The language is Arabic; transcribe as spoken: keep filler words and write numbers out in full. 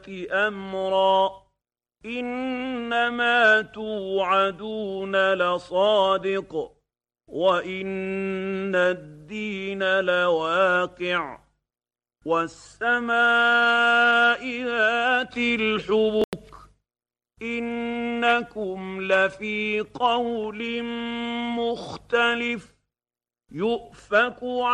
أمرا إنما توعدون لصادق وإن الدين لواقع والسماء ذات الحبك إنكم لفي قول مختلف يؤفك